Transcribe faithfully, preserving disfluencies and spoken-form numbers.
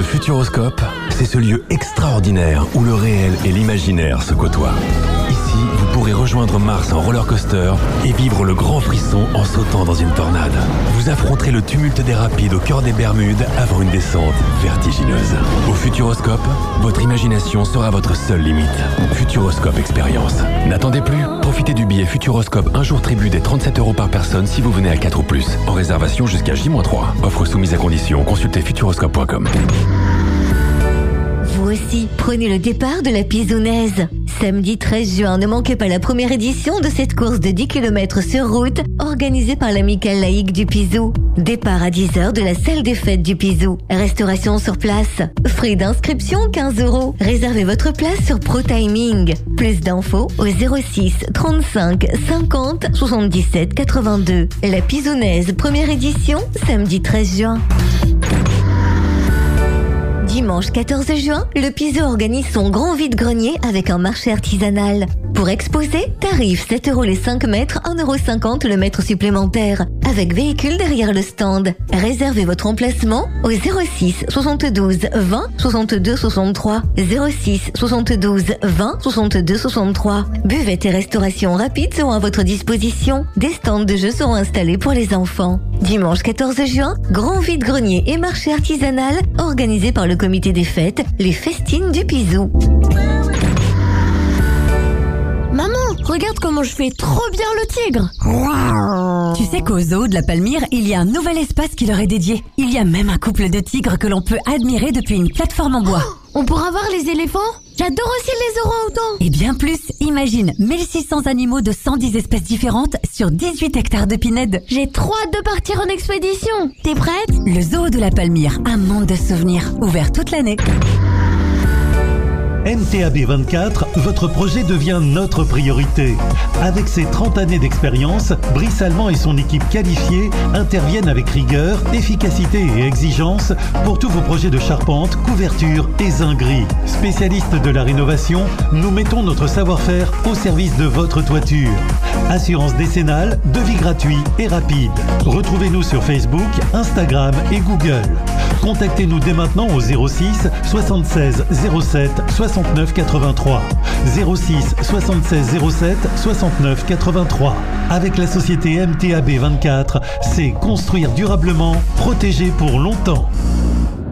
Futuroscope, c'est ce lieu extraordinaire où le réel et l'imaginaire se côtoient. Ici, vous pourrez rejoindre Mars en roller coaster et vivre le grand frisson en sautant dans une tornade. Vous affronterez le tumulte des rapides au cœur des Bermudes avant une descente vertigineuse. Au Futuroscope, votre imagination sera votre seule limite. Futuroscope Expérience. N'attendez plus, profitez du billet Futuroscope un jour tribut des trente-sept euros par personne si vous venez à quatre ou plus. En réservation jusqu'à J trois. Offre soumise à condition, consultez futuroscope point com. Vous aussi, prenez le départ de la Pisounaise. Samedi treize juin, ne manquez pas la première édition de cette course de dix kilomètres sur route organisée par l'Amicale laïque du Pisou. Départ à dix heures de la salle des fêtes du Pisou. Restauration sur place. Frais d'inscription quinze euros. Réservez votre place sur ProTiming. Plus d'infos au zéro six trente-cinq cinquante soixante-dix-sept quatre-vingt-deux. La Pisounaise, première édition, samedi treize juin. Dimanche quatorze juin, le Pisou organise son grand vide-grenier avec un marché artisanal. Pour exposer, tarif sept euros les cinq mètres, un euro cinquante le mètre supplémentaire, avec véhicule derrière le stand. Réservez votre emplacement au zéro six soixante-douze vingt soixante-deux soixante-trois, zéro six soixante-douze vingt soixante-deux soixante-trois. Buvettes et restauration rapide seront à votre disposition. Des stands de jeux seront installés pour les enfants. Dimanche quatorze juin, grand vide-grenier et marché artisanal organisé par le comité des fêtes, les Festines du Pisou. Maman, regarde comment je fais trop bien le tigre. Tu sais qu'au zoo de la Palmyre, il y a un nouvel espace qui leur est dédié. Il y a même un couple de tigres que l'on peut admirer depuis une plateforme en bois. On pourra voir les éléphants? J'adore aussi les orang-outans. Et bien plus, imagine mille six cents animaux de cent dix espèces différentes sur dix-huit hectares de pinèdes. J'ai trop hâte de partir en expédition. T'es prête? Le zoo de la Palmyre, un monde de souvenirs, ouvert toute l'année. M T A B vingt-quatre, votre projet devient notre priorité. Avec ses trente années d'expérience, Brice Allemand et son équipe qualifiée interviennent avec rigueur, efficacité et exigence pour tous vos projets de charpente, couverture et zinguerie. Spécialistes de la rénovation, nous mettons notre savoir-faire au service de votre toiture. Assurance décennale, devis gratuit et rapide. Retrouvez-nous sur Facebook, Instagram et Google. Contactez-nous dès maintenant au zéro six soixante-seize zéro sept soixante-neuf quatre-vingt-trois. zéro six soixante-seize zéro sept soixante-neuf quatre-vingt-trois. Avec la société M T A B vingt-quatre, c'est construire durablement, protéger pour longtemps.